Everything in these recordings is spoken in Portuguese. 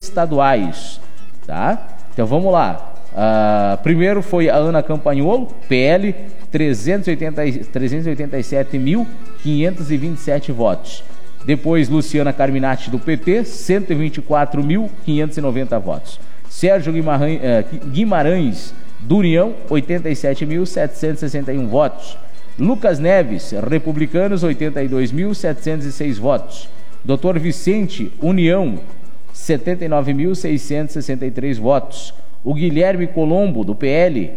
estaduais, tá? Então vamos lá. Primeiro foi a Ana Campagnolo, PL, 387.527 votos. Depois Luciana Carminati, do PT, 124.590 votos. Sérgio Guimarães, do União, 87.761 votos. Lucas Neves, Republicanos, 82.706 votos. Dr. Vicente, União, 79.663 votos. O Guilherme Colombo, do PL,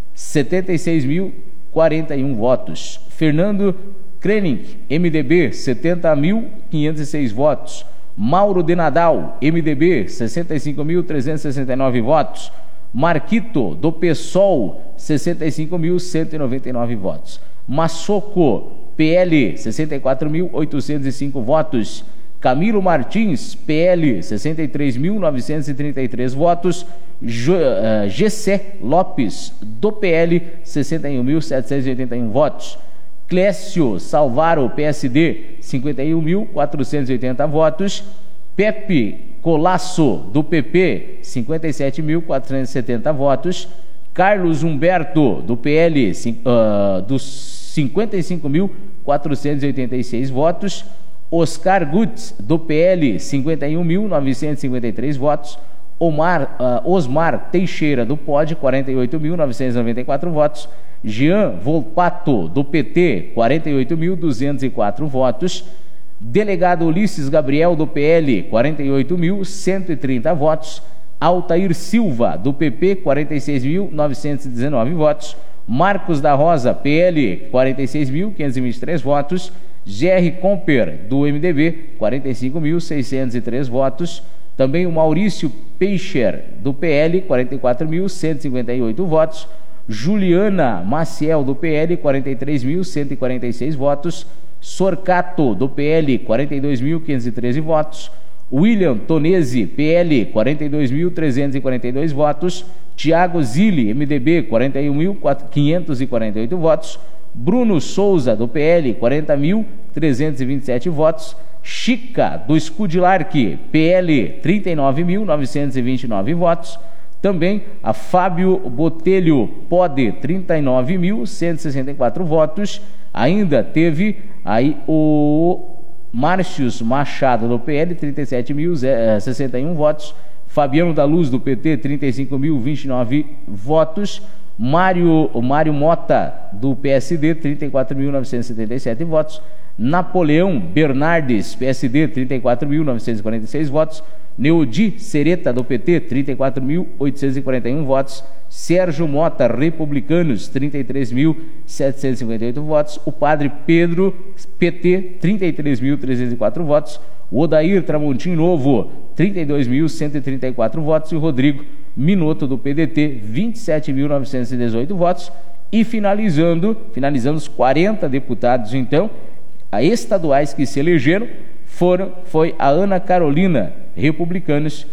76.041 votos. Fernando Krening, MDB, 70.506 votos. Mauro de Nadal, MDB, 65.369 votos. Marquito, do PSOL, 65.199 votos. Massoco, PL, 64.805 votos. Camilo Martins, PL, 63.933 votos. Gessé Lopes, do PL, 61.781 votos. Clécio Salvaro, PSD, 51.480 votos. Pepe Colasso, do PP, 57.470 votos. Carlos Humberto, do PL, dos 55.486 votos. Oscar Gutz, do PL, 51.953 votos. Osmar Teixeira, do POD, 48.994 votos. Jean Volpato, do PT, 48.204 votos. Delegado Ulisses Gabriel, do PL, 48.130 votos. Altair Silva, do PP, 46.919 votos. Marcos da Rosa, PL, 46.523 votos. G.R. Comper, do MDB, 45.603 votos. Também o Maurício Peixer, do PL, 44.158 votos. Juliana Maciel, do PL, 43.146 votos. Sorcato, do PL, 42.513 votos. William Tonesi, PL, 42.342 votos. Tiago Zilli, MDB, 41.548 votos. Bruno Souza, do PL, 40.327 votos. Chica, do Scudilarque, PL, 39.929 votos. Também a Fábio Botelho, POD, 39.164 votos. Ainda teve aí o Márcios Machado, do PL, 37.061 votos. Fabiano da Luz, do PT, 35.029 votos. Mário Mota, do PSD, 34.977 votos. Napoleão Bernardes, PSD, 34.946 votos. Neudi Sereta, do PT, 34.841 votos. Sérgio Mota, Republicanos, 33.758 votos. O Padre Pedro, PT, 33.304 votos. O Odair Tramontim Novo, 32.134 votos. E o Rodrigo Minotto, do PDT, 27.918 votos. E finalizando os 40 deputados, então, a estaduais que se elegeram foi a Ana Carolina, Republicanos,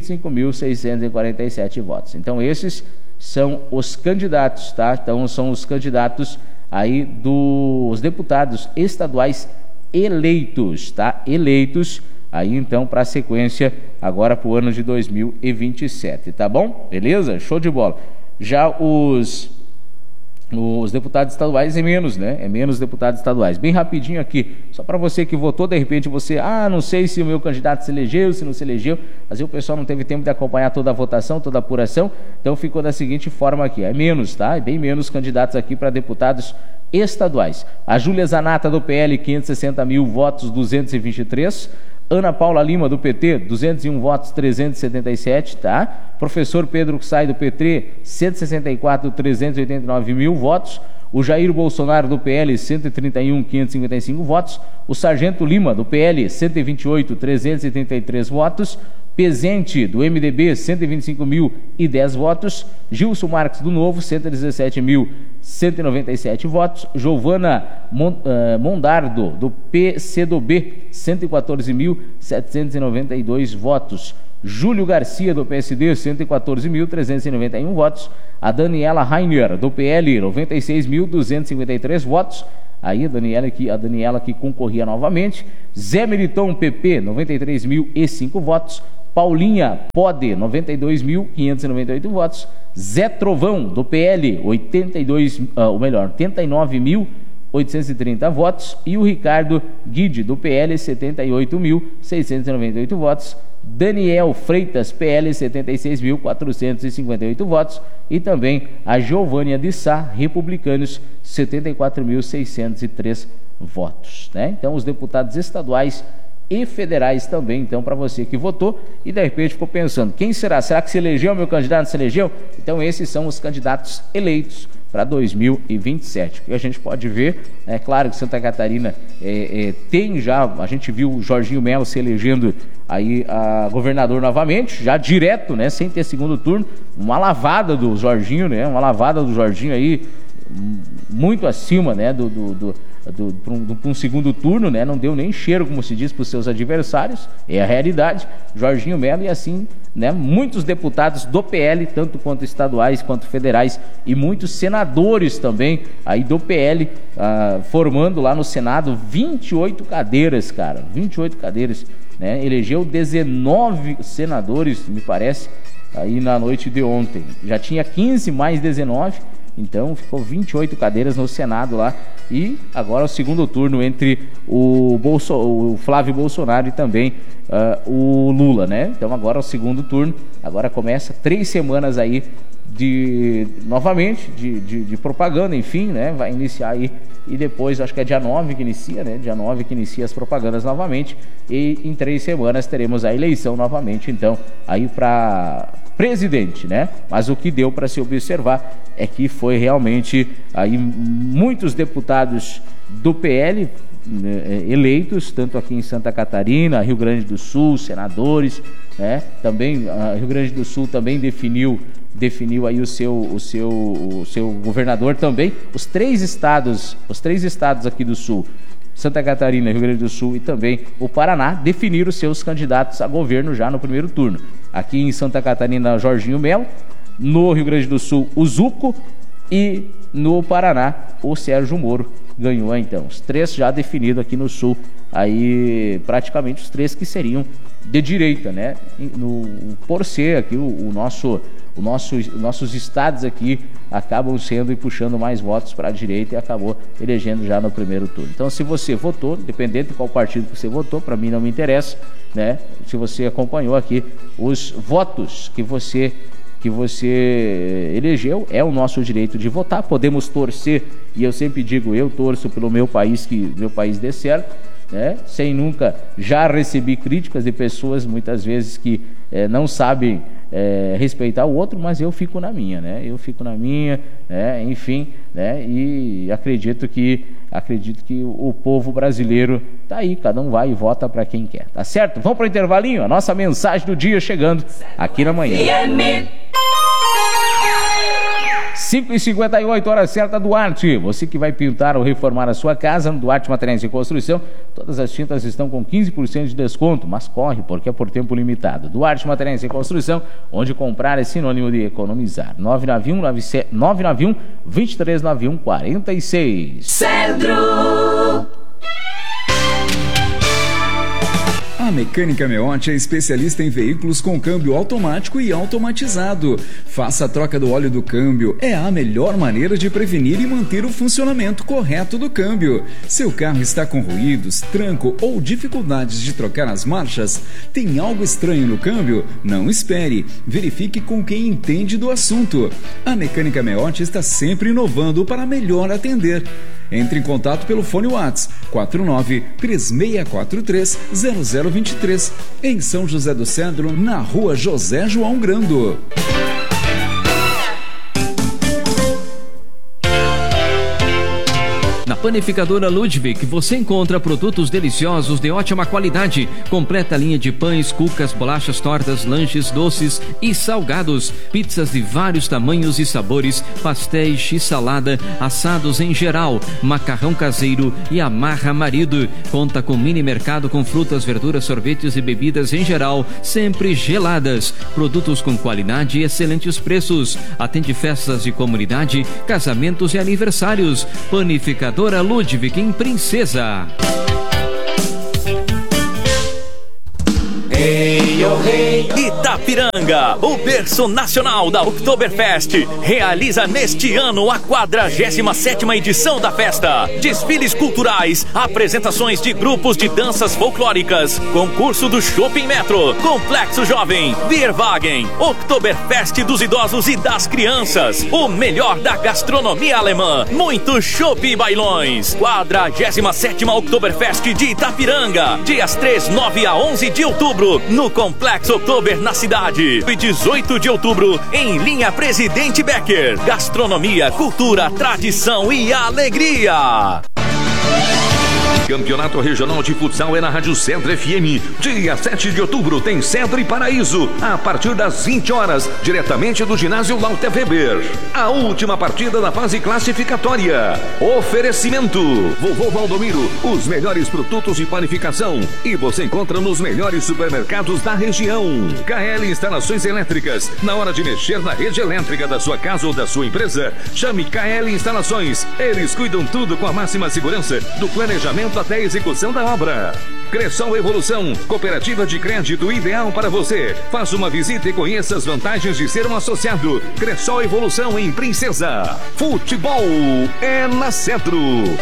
25.647 votos. Então esses são os candidatos, tá? Então são os candidatos aí dos deputados estaduais eleitos, tá? Eleitos aí então para a sequência agora para o ano de 2027, tá bom? Beleza? Show de bola. Já os deputados estaduais é menos, né? É menos deputados estaduais. Bem rapidinho aqui, só para você que votou, de repente você, não sei se o meu candidato se elegeu, se não se elegeu, mas aí o pessoal não teve tempo de acompanhar toda a votação, toda a apuração, então ficou da seguinte forma aqui, é menos, tá? É bem menos candidatos aqui para deputados estaduais. A Júlia Zanata, do PL, 560.000 votos, 223. Ana Paula Lima, do PT, 201 votos, 377, tá? Professor Pedro Kussai, do PT, 164, 389 mil votos. O Jair Bolsonaro, do PL, 131, 555 votos. O Sargento Lima, do PL, 128, 333 votos. Pezente, do MDB, 125.010 votos. Gilson Marques, do Novo, 117.197 votos. Giovana Mondardo, do PCdoB, 114.792 votos. Júlio Garcia, do PSD, 114.391 votos. A Daniela Rainer, do PL, 96.253 votos. Aí a Daniela que concorria novamente. Zé Militão, PP, 93.005 votos. Paulinha Pode, 92.598 votos. Zé Trovão, do PL, 89.830 votos. E o Ricardo Guide, do PL, 78.698 votos. Daniel Freitas, PL, 76.458 votos. E também a Giovânia de Sá, Republicanos, 74.603 votos, né? Então, os deputados estaduais e federais também, então, para você que votou e de repente ficou pensando, quem será? Será que se elegeu, meu candidato se elegeu? Então, esses são os candidatos eleitos para 2027. O que a gente pode ver, é claro que Santa Catarina tem já, a gente viu o Jorginho Melo se elegendo aí a governador novamente, já direto, né, sem ter segundo turno, uma lavada do Jorginho, né, aí, muito acima, né, para um segundo turno, né? Não deu nem cheiro, como se diz, para os seus adversários, é a realidade. Jorginho Melo, e assim, né, muitos deputados do PL, tanto quanto estaduais quanto federais, e muitos senadores também aí do PL, formando lá no Senado 28 cadeiras, cara, 28 cadeiras, né? Elegeu 19 senadores, me parece, aí na noite de ontem. Já tinha 15 mais 19, então ficou 28 cadeiras no Senado lá. E agora o segundo turno entre o Flávio Bolsonaro e também o Lula, né? Então agora o segundo turno, agora começa 3 semanas aí novamente de propaganda, enfim, né? Vai iniciar aí, e depois acho que é dia 9 que inicia, né? Dia 9 que inicia as propagandas novamente, e em 3 semanas teremos a eleição novamente, então, aí para presidente, né? Mas o que deu para se observar é que foi realmente aí muitos deputados do PL eleitos, tanto aqui em Santa Catarina, Rio Grande do Sul, senadores, né? Também Rio Grande do Sul também definiu aí o seu governador também. Os três estados aqui do Sul, Santa Catarina, Rio Grande do Sul e também o Paraná, definiram seus candidatos a governo já no primeiro turno. Aqui em Santa Catarina, Jorginho Melo; no Rio Grande do Sul, o Zuco; e no Paraná, o Sérgio Moro ganhou, então. Os 3 já definidos aqui no Sul, aí praticamente os 3 que seriam de direita, né? Por ser aqui nossos estados aqui acabam sendo e puxando mais votos para a direita, e acabou elegendo já no primeiro turno. Então, se você votou, independente de qual partido que você votou, para mim não me interessa, né? Se você acompanhou aqui os votos que você elegeu, é o nosso direito de votar. Podemos torcer, e eu sempre digo, eu torço pelo meu país, que meu país dê certo, né? Sem nunca, já recebi críticas de pessoas muitas vezes que não sabem respeitar o outro, mas eu fico na minha, né? Né? Enfim, né? E acredito que o povo brasileiro tá aí, cada um vai e vota para quem quer, tá certo? Vamos para o intervalinho, a nossa mensagem do dia chegando aqui na manhã. 5h58, hora certa, Duarte. Você que vai pintar ou reformar a sua casa, no Duarte Materiais de Construção, todas as tintas estão com 15% de desconto, mas corre, porque é por tempo limitado. Duarte Materiais de Construção, onde comprar é sinônimo de economizar. 991-2391-46. Centro. A Mecânica Meotti é especialista em veículos com câmbio automático e automatizado. Faça a troca do óleo do câmbio. É a melhor maneira de prevenir e manter o funcionamento correto do câmbio. Seu carro está com ruídos, tranco ou dificuldades de trocar as marchas? Tem algo estranho no câmbio? Não espere. Verifique com quem entende do assunto. A Mecânica Meotti está sempre inovando para melhor atender. Entre em contato pelo fone WhatsApp 49-3643-0023, em São José do Cedro, na rua José João Grando. Na Panificadora Ludwig você encontra produtos deliciosos de ótima qualidade, completa linha de pães, cucas, bolachas, tortas, lanches, doces e salgados, pizzas de vários tamanhos e sabores, pastéis e salada, assados em geral, macarrão caseiro e amarra marido. Conta com mini mercado com frutas, verduras, sorvetes e bebidas em geral, sempre geladas. Produtos com qualidade e excelentes preços. Atende festas de comunidade, casamentos e aniversários. Panificadora Ludwig em Princesa. Ei, Itapiranga, o berço nacional da Oktoberfest, realiza neste ano a 47ª edição da festa. Desfiles culturais, apresentações de grupos de danças folclóricas, concurso do Shopping Metro, Complexo Jovem, Bierwagen, Oktoberfest dos idosos e das crianças, o melhor da gastronomia alemã, muito chopp e bailões. 47ª Oktoberfest de Itapiranga, dias 3, 9 a 11 de outubro, no Complexo Oktober na cidade. E 18 de outubro, em linha Presidente Becker. Gastronomia, cultura, tradição e alegria. Campeonato Regional de Futsal é na Rádio Centro FM. Dia 7 de outubro tem Centro e Paraíso, a partir das 20 horas, diretamente do ginásio Lauter Weber. A última partida da fase classificatória. Oferecimento: Vovô Valdomiro, os melhores produtos de panificação. E você encontra nos melhores supermercados da região. KL Instalações Elétricas. Na hora de mexer na rede elétrica da sua casa ou da sua empresa, chame KL Instalações. Eles cuidam tudo com a máxima segurança, do planejamento até a execução da obra. Cressol Evolução, cooperativa de crédito ideal para você. Faça uma visita e conheça as vantagens de ser um associado. Cressol Evolução em Princesa. Futebol é na Centro.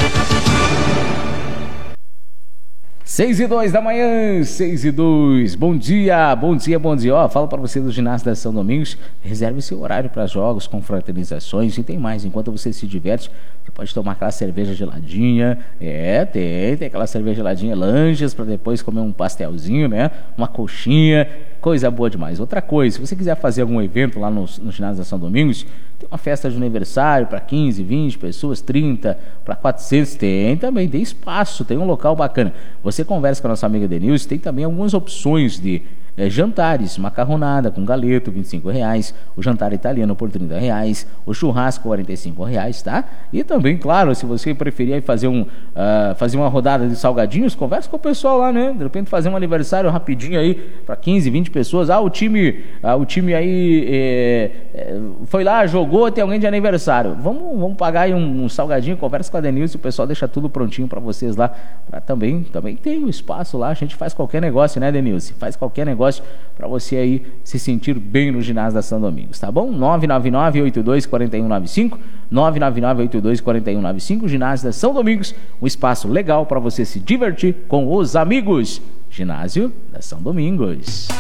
6:02 da manhã, 6:02. Bom dia, bom dia, bom dia. Ó, falo para você do ginásio da São Domingos. Reserve seu horário para jogos, confraternizações e tem mais. Enquanto você se diverte, você pode tomar aquela cerveja geladinha. Tem aquela cerveja geladinha, lanches para depois comer um pastelzinho, né? Uma coxinha, coisa boa demais. Outra coisa, se você quiser fazer algum evento lá no ginásio da São Domingos, tem uma festa de aniversário para 15, 20 pessoas, 30, para 400, tem também, tem espaço, tem um local bacana. Você conversa com a nossa amiga Denilce, tem também algumas opções de jantares, macarronada com galeto, R$25, o jantar italiano por R$30, o churrasco R$45, tá? E também, claro, se você preferir aí fazer uma rodada de salgadinhos, conversa com o pessoal lá, né? De repente fazer um aniversário rapidinho aí para 15, 20 pessoas. O time aí foi lá, jogou, tem alguém de aniversário. Vamos pagar aí um salgadinho, conversa com a Denilce, o pessoal deixa tudo prontinho para vocês lá. Também tem o espaço lá, a gente faz qualquer negócio, né, Denilce? Faz qualquer negócio para você aí se sentir bem no ginásio da São Domingos, tá bom? 999-82-4195, 999-82-4195, ginásio da São Domingos, um espaço legal para você se divertir com os amigos. Ginásio da São Domingos.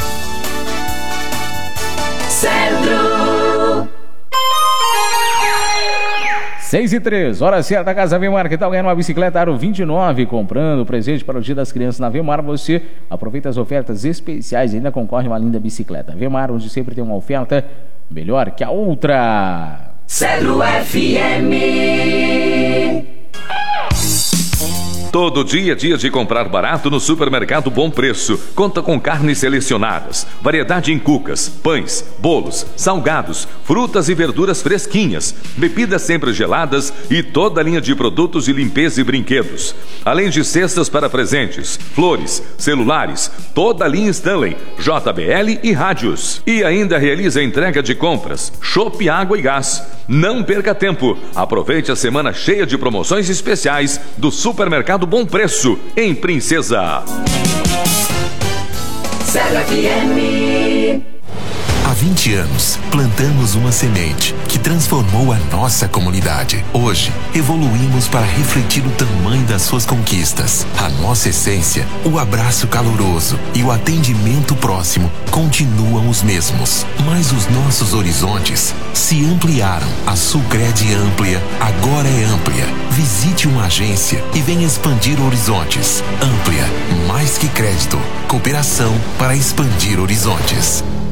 Centro 6:03, hora certa, Casa Vemar. Que tal ganhar uma bicicleta Aro 29? Comprando presente para o Dia das Crianças na Vemar, você aproveita as ofertas especiais e ainda concorre a uma linda bicicleta. Vemar, onde sempre tem uma oferta melhor que a outra. Centro FM. Todo dia é dia de comprar barato no Supermercado Bom Preço. Conta com carnes selecionadas, variedade em cucas, pães, bolos, salgados, frutas e verduras fresquinhas, bebidas sempre geladas e toda a linha de produtos de limpeza e brinquedos. Além de cestas para presentes, flores, celulares, toda a linha Stanley, JBL e rádios. E ainda realiza a entrega de compras, chopp, água e gás. Não perca tempo. Aproveite a semana cheia de promoções especiais do Supermercado Bom Preço, em Princesa. Há 20 anos, plantamos uma semente que transformou a nossa comunidade. Hoje, evoluímos para refletir o tamanho das suas conquistas. A nossa essência, o abraço caloroso e o atendimento próximo continuam os mesmos. Mas os nossos horizontes se ampliaram. A Sulcred Amplia agora é amplia. Visite uma agência e venha expandir horizontes. Amplia, mais que crédito. Cooperação para expandir horizontes.